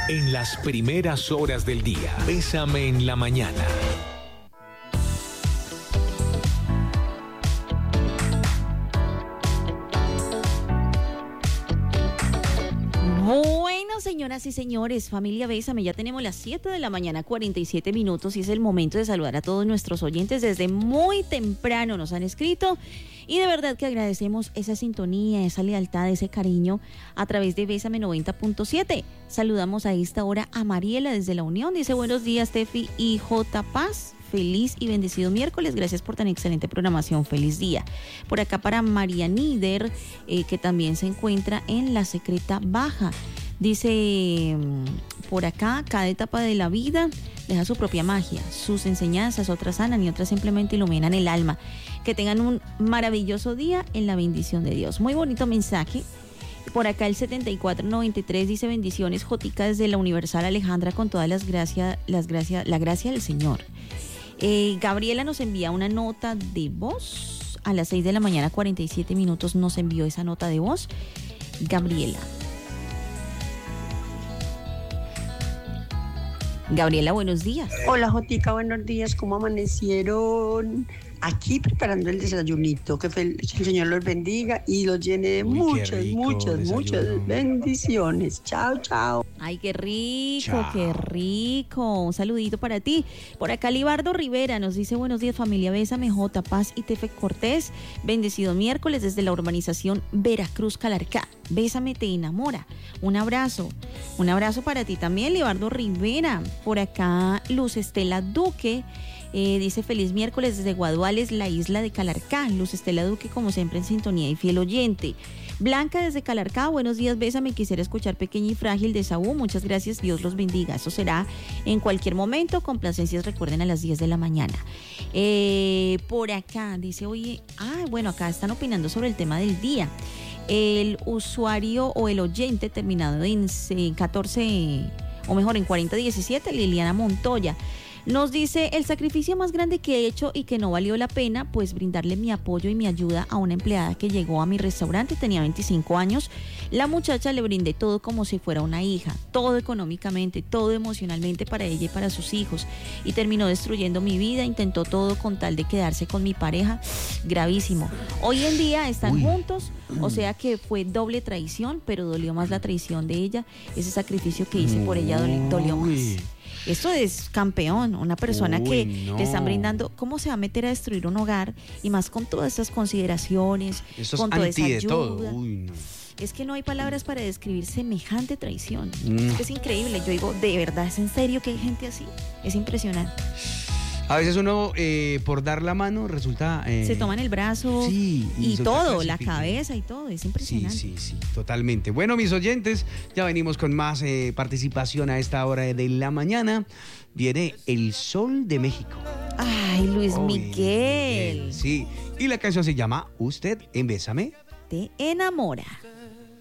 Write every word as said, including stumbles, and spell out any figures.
En las primeras horas del día, Bésame en la mañana. Bueno, señoras y señores, familia Bésame, ya tenemos las siete de la mañana, cuarenta y siete minutos, y es el momento de saludar a todos nuestros oyentes. Desde muy temprano nos han escrito y de verdad que agradecemos esa sintonía, esa lealtad, ese cariño a través de Bésame noventa punto siete. Saludamos a esta hora a Mariela desde La Unión, dice buenos días Tefi y J. Paz. Feliz y bendecido miércoles, gracias por tan excelente programación, feliz día. Por acá para María Nider, eh, que también se encuentra en La Secreta Baja. Dice por acá, cada etapa de la vida deja su propia magia, sus enseñanzas, otras sanan y otras simplemente iluminan el alma. Que tengan un maravilloso día en la bendición de Dios. Muy bonito mensaje. Por acá el setenta y cuatro noventa y tres dice bendiciones, Jotica desde la Universal Alejandra con todas las gracias, las gracias, la gracia del Señor. Eh, Gabriela nos envía una nota de voz a las seis de la mañana, cuarenta y siete minutos nos envió esa nota de voz. Gabriela. Gabriela, buenos días. Hola Jotica, buenos días, ¿cómo amanecieron? Aquí preparando el desayunito, que el Señor los bendiga y los llene de Uy, muchas, rico, muchas, desayuno. muchas bendiciones. Chao, chao. Ay, qué rico, Chao. qué rico. Un saludito para ti. Por acá Libardo Rivera nos dice buenos días familia Bésame, J. Paz y Tefe Cortés. Bendecido miércoles desde la urbanización Veracruz Calarcá. Bésame te enamora. Un abrazo. Un abrazo para ti también, Libardo Rivera. Por acá Luz Estela Duque. Eh, dice feliz miércoles desde Guaduales, la isla de Calarcá. Luz Estela Duque, como siempre en sintonía y fiel oyente. Blanca desde Calarcá, buenos días, Bésame, quisiera escuchar Pequeña y Frágil de Saúl, muchas gracias, Dios los bendiga. Eso será en cualquier momento, complacencias recuerden a las diez de la mañana. Eh, por acá dice, oye, ah, bueno, acá están opinando sobre el tema del día. El usuario o el oyente terminado en catorce, o mejor en cuarenta diecisiete, Liliana Montoya. Nos dice, el sacrificio más grande que he hecho y que no valió la pena, pues brindarle mi apoyo y mi ayuda a una empleada que llegó a mi restaurante, tenía veinticinco años. La muchacha le brindé todo como si fuera una hija, todo económicamente, todo emocionalmente para ella y para sus hijos. Y terminó destruyendo mi vida, intentó todo con tal de quedarse con mi pareja. Gravísimo. Hoy en día están Uy. juntos, o sea que fue doble traición, pero dolió más la traición de ella. Ese sacrificio que hice por ella dolió, dolió más. Esto es campeón, una persona Uy, que no. le están brindando, ¿cómo se va a meter a destruir un hogar? Y más con todas estas consideraciones, Eso con toda esa ayuda. De todo. Uy, no. Es que no hay palabras para describir semejante traición. Mm. Es que es increíble. Yo digo, ¿de verdad es en serio que hay gente así? Es impresionante. A veces uno, eh, por dar la mano, resulta... Eh, se toman el brazo sí, y, y todo, la cabeza y todo, es impresionante. Sí, sí, sí, totalmente. Bueno, mis oyentes, ya venimos con más eh, participación a esta hora de la mañana. Viene El Sol de México. Ay, Luis oh, Miguel. Miguel. Sí, y la canción se llama Usted en Bésame Te enamora.